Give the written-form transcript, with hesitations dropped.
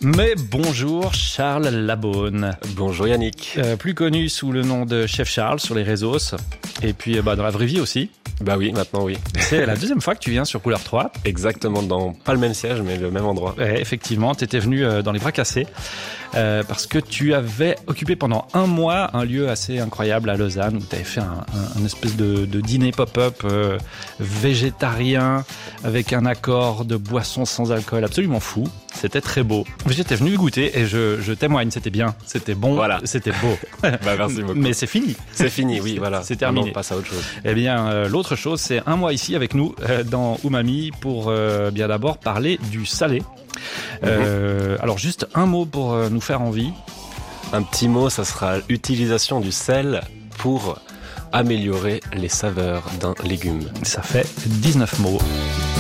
Mais bonjour Charles Labaune. Bonjour Yannick. Plus connu sous le nom de Chef Charles sur les réseaux. Et puis dans la vraie vie aussi. Bah oui, maintenant oui. C'est la deuxième fois que tu viens sur Couleur 3. Exactement, pas le même siège, mais le même endroit. Ouais, effectivement, tu étais venu dans les bras cassés. Parce que tu avais occupé pendant un mois un lieu assez incroyable à Lausanne où tu avais fait un espèce de dîner pop-up végétarien avec un accord de boissons sans alcool absolument fou. C'était très beau. J'étais venu goûter et je témoigne, c'était bien, c'était bon, voilà. C'était beau. Bah, merci beaucoup. Mais c'est fini. C'est fini, oui, voilà. C'est terminé. On passe à autre chose. Eh bien, l'autre chose, c'est un mois ici avec nous dans Umami pour bien d'abord parler du salé. Alors juste un mot pour nous faire envie. Un petit mot, ça sera l'utilisation du sel pour améliorer les saveurs d'un légume. Ça fait 19 mots.